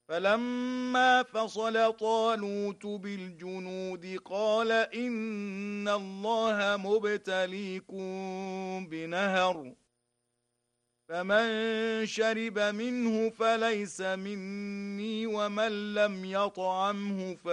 فلما فصل طالوت بالجنود قال إن الله مبتليكم بنهر، فمن شرب منه فليس مني ومن لم يطعمه